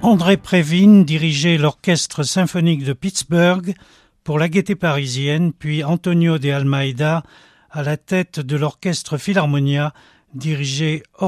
André Previn dirigeait l'Orchestre symphonique de Pittsburgh pour la Gaîté parisienne, puis Antonio de Almeida à la tête de l'Orchestre Philharmonia dirigé